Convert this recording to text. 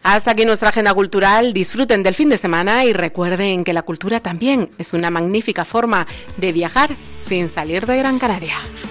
Hasta aquí nuestra agenda cultural. Disfruten del fin de semana y recuerden que la cultura también es una magnífica forma de viajar sin salir de Gran Canaria.